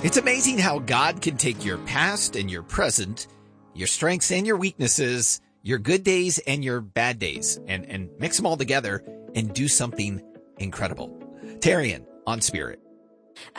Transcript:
It's amazing how God can take your past and your present, your strengths and your weaknesses, your good days and your bad days, and mix them all together and do something incredible. Tarian on Spirit.